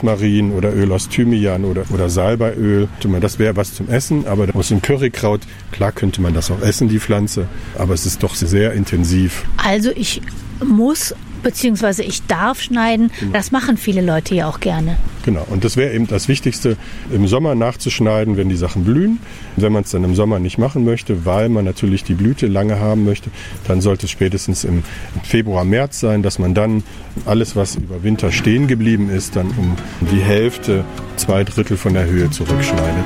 Rosmarin oder Öl aus Thymian oder Salbeiöl. Das wäre was zum Essen, aber aus dem Currykraut, klar könnte man das auch essen, die Pflanze, aber es ist doch sehr intensiv. Also ich muss bzw. ich darf schneiden. Das machen viele Leute ja auch gerne. Genau, und das wäre eben das Wichtigste, im Sommer nachzuschneiden, wenn die Sachen blühen. Wenn man es dann im Sommer nicht machen möchte, weil man natürlich die Blüte lange haben möchte, dann sollte es spätestens im Februar, März sein, dass man dann alles, was über Winter stehen geblieben ist, dann um die Hälfte, 2/3 von der Höhe zurückschneidet.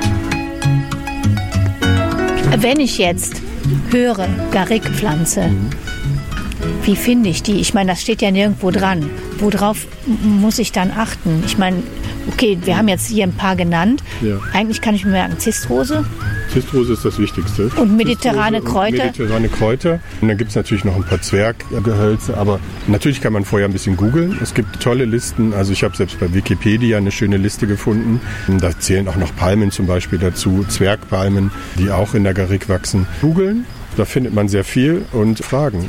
Wenn ich jetzt höre, Garrigpflanze, wie finde ich die? Ich meine, das steht ja nirgendwo dran. Worauf muss ich dann achten? Ich meine, okay, wir haben jetzt hier ein paar genannt. Ja. Eigentlich kann ich mir merken, Zistrose. Zistrose ist das Wichtigste. Und mediterrane Kräuter. Mediterrane Kräuter. Und dann gibt es natürlich noch ein paar Zwerggehölze. Aber natürlich kann man vorher ein bisschen googeln. Es gibt tolle Listen. Also ich habe selbst bei Wikipedia eine schöne Liste gefunden. Da zählen auch noch Palmen zum Beispiel dazu. Zwergpalmen, die auch in der Garrigue wachsen. Googeln. Da findet man sehr viel und Fragen.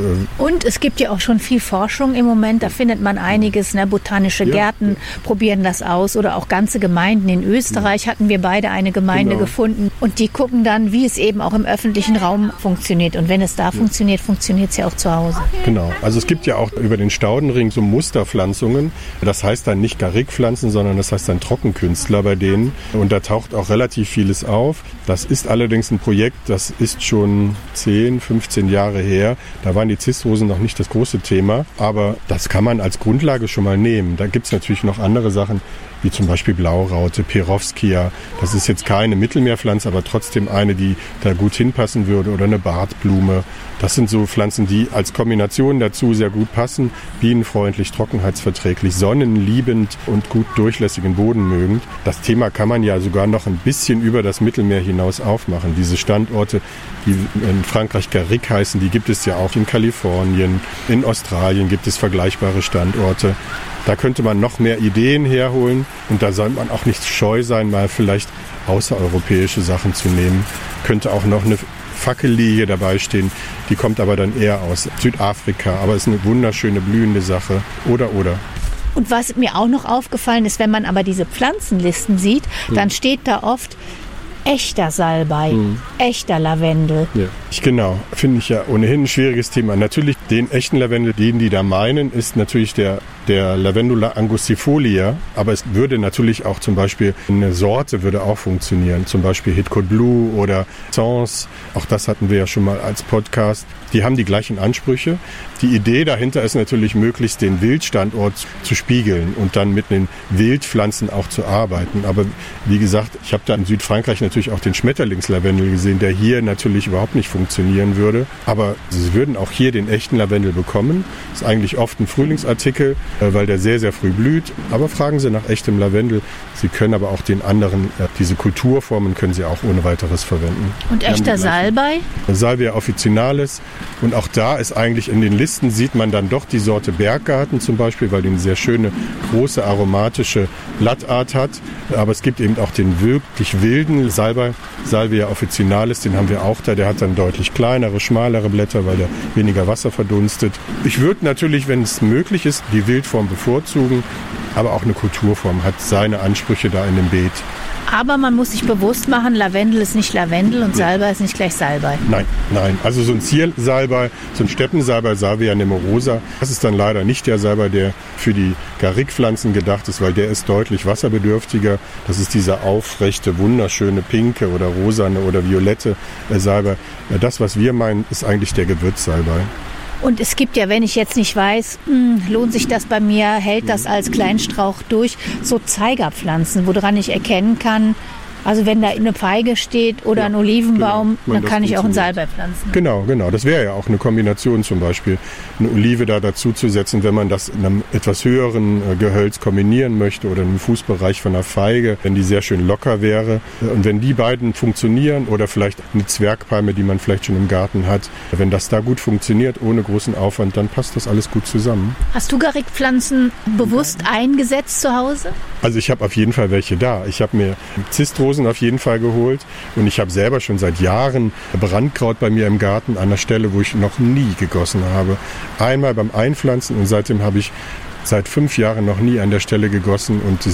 Und es gibt ja auch schon viel Forschung im Moment. Da findet man einiges. Botanische Gärten probieren das aus. Oder auch ganze Gemeinden. In Österreich hatten wir beide eine Gemeinde gefunden. Und die gucken dann, wie es eben auch im öffentlichen Raum funktioniert. Und wenn es da funktioniert, funktioniert es ja auch zu Hause. Genau. Also es gibt ja auch über den Staudenring so Musterpflanzungen. Das heißt dann nicht Garrigpflanzen, sondern das heißt dann Trockenkünstler bei denen. Und da taucht auch relativ vieles auf. Das ist allerdings ein Projekt, das ist schon 10, 15 Jahre her. Da waren die Zistrosen noch nicht das große Thema, aber das kann man als Grundlage schon mal nehmen. Da gibt es natürlich noch andere Sachen, wie zum Beispiel Blauraute, Perovskia. Das ist jetzt keine Mittelmeerpflanze, aber trotzdem eine, die da gut hinpassen würde, oder eine Bartblume. Das sind so Pflanzen, die als Kombination dazu sehr gut passen, bienenfreundlich, trockenheitsverträglich, sonnenliebend und gut durchlässigen Boden mögend. Das Thema kann man ja sogar noch ein bisschen über das Mittelmeer hinaus aufmachen. Diese Standorte, die in Frankreich Garrigue heißen, die gibt es ja auch in Kalifornien. In Australien gibt es vergleichbare Standorte. Da könnte man noch mehr Ideen herholen und da soll man auch nicht scheu sein, mal vielleicht außereuropäische Sachen zu nehmen. Könnte auch noch eine Fackellilie dabei stehen, die kommt aber dann eher aus Südafrika, aber ist eine wunderschöne blühende Sache. Oder. Und was mir auch noch aufgefallen ist, wenn man aber diese Pflanzenlisten sieht, dann steht da oft echter Salbei, echter Lavendel. Ja. Genau, finde ich ja ohnehin ein schwieriges Thema. Natürlich den echten Lavendel, den die da meinen, ist natürlich der Lavendula angustifolia, aber es würde natürlich auch zum Beispiel eine Sorte würde auch funktionieren, zum Beispiel Hitcot Blue oder Sens, auch das hatten wir ja schon mal als Podcast. Die haben die gleichen Ansprüche. Die Idee dahinter ist natürlich, möglichst den Wildstandort zu spiegeln und dann mit den Wildpflanzen auch zu arbeiten. Aber wie gesagt, ich habe da in Südfrankreich natürlich auch den Schmetterlingslavendel gesehen, der hier natürlich überhaupt nicht funktionieren würde. Aber sie würden auch hier den echten Lavendel bekommen. Das ist eigentlich oft ein Frühlingsartikel, weil der sehr, sehr früh blüht. Aber fragen Sie nach echtem Lavendel. Sie können aber auch den anderen, diese Kulturformen können Sie auch ohne weiteres verwenden. Und echter Salbei? Salvia officinalis. Und auch da ist eigentlich in den Listen sieht man dann doch die Sorte Berggarten zum Beispiel, weil die eine sehr schöne, große, aromatische Blattart hat. Aber es gibt eben auch den wirklich wilden Salbei, Salvia officinalis, den haben wir auch da. Der hat dann deutlich kleinere, schmalere Blätter, weil der weniger Wasser verdunstet. Ich würde natürlich, wenn es möglich ist, die Wildform bevorzugen, aber auch eine Kulturform hat seine Ansprüche da in dem Beet. Aber man muss sich bewusst machen, Lavendel ist nicht Lavendel und Salbei ist nicht gleich Salbei. Nein. Also so ein Ziersalbei, so ein Steppensalbei, Salvia nemorosa, das ist dann leider nicht der Salbei, der für die Garrigpflanzen gedacht ist, weil der ist deutlich wasserbedürftiger. Das ist dieser aufrechte, wunderschöne, pinke oder rosane oder violette Salbei. Das, was wir meinen, ist eigentlich der Gewürzsalbei. Und es gibt ja, wenn ich jetzt nicht weiß, lohnt sich das bei mir, hält das als Kleinstrauch durch, so Zeigerpflanzen, woran ich erkennen kann, also wenn da eine Feige steht oder ein Olivenbaum, dann kann ich auch einen Salbei pflanzen. Genau. Das wäre ja auch eine Kombination zum Beispiel, eine Olive da dazu zu setzen, wenn man das in einem etwas höheren Gehölz kombinieren möchte oder im Fußbereich von einer Feige, wenn die sehr schön locker wäre. Und wenn die beiden funktionieren oder vielleicht eine Zwergpalme, die man vielleicht schon im Garten hat, wenn das da gut funktioniert, ohne großen Aufwand, dann passt das alles gut zusammen. Hast du Garrigpflanzen bewusst eingesetzt zu Hause? Also ich habe auf jeden Fall welche da. Ich habe mir Zistrosen auf jeden Fall geholt und ich habe selber schon seit Jahren Brandkraut bei mir im Garten an der Stelle, wo ich noch nie gegossen habe. Einmal beim Einpflanzen und seitdem habe ich seit 5 Jahren noch nie an der Stelle gegossen und